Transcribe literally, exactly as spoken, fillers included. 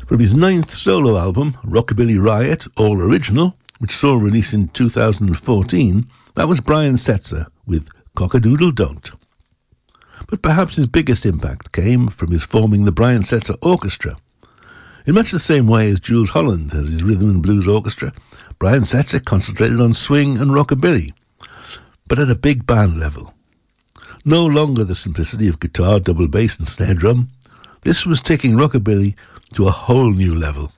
From his ninth solo album, Rockabilly Riot, all original, which saw a release in two thousand fourteen, that was Brian Setzer with Cockadoodle Don't. But perhaps his biggest impact came from his forming the Brian Setzer Orchestra. In much the same way as Jools Holland has his rhythm and blues orchestra, Brian Setzer concentrated on swing and rockabilly, but at a big band level. No longer the simplicity of guitar, double bass and snare drum. This was taking rockabilly to a whole new level.